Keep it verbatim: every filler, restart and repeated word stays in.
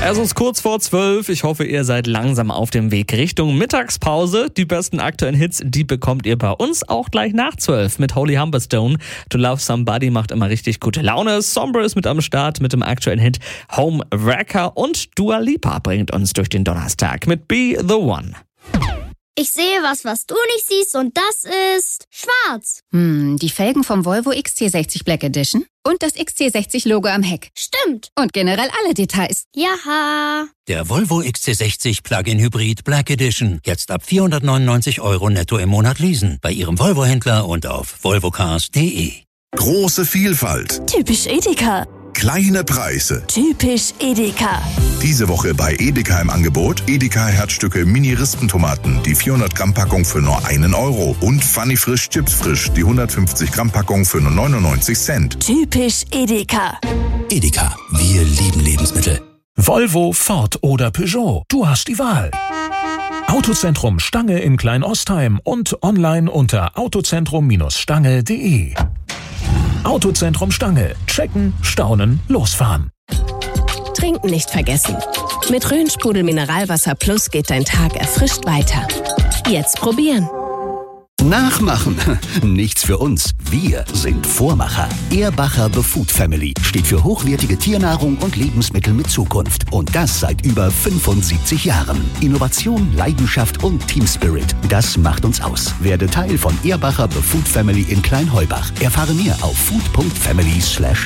Es ist kurz vor zwölf. Ich hoffe, ihr seid langsam auf dem Weg Richtung Mittagspause. Die besten aktuellen Hits, die bekommt ihr bei uns auch gleich nach zwölf mit Holy Humberstone. To Love Somebody macht immer richtig gute Laune. Sombre ist mit am Start mit dem aktuellen Hit Home Wrecker. Und Dua Lipa bringt uns durch den Donnerstag mit Be The One. Ich sehe was, was du nicht siehst, und das ist schwarz. Hm, die Felgen vom Volvo X C sechzig Black Edition und das X C sechzig Logo am Heck. Stimmt. Und generell alle Details. Jaha. Der Volvo X C sechzig Plug-in Hybrid Black Edition. Jetzt ab vierhundertneunundneunzig Euro netto im Monat leasen. Bei Ihrem Volvo-Händler und auf volvocars punkt de. Große Vielfalt. Typisch Edeka. Kleine Preise. Typisch Edeka. Diese Woche bei Edeka im Angebot Edeka Herzstücke Mini-Rispentomaten, die vierhundert Gramm Packung für nur einen Euro. Und Funny Frisch Chips Frisch, die hundertfünfzig Gramm Packung für nur neunundneunzig Cent. Typisch Edeka. Edeka, wir lieben Lebensmittel. Volvo, Ford oder Peugeot, du hast die Wahl. Autozentrum Stange in Kleinostheim und online unter autozentrum Stange punkt de. Autozentrum Stange. Checken, staunen, losfahren. Trinken nicht vergessen. Mit Rhön-Sprudel Mineralwasser Plus geht dein Tag erfrischt weiter. Jetzt probieren. Nachmachen. Nichts für uns. Wir sind Vormacher. Ehrbacher The Food Family steht für hochwertige Tiernahrung und Lebensmittel mit Zukunft. Und das seit über fünfundsiebzig Jahren. Innovation, Leidenschaft und Team Spirit. Das macht uns aus. Werde Teil von Ehrbacher The Food Family in Kleinheubach. Erfahre mehr auf food punkt family slash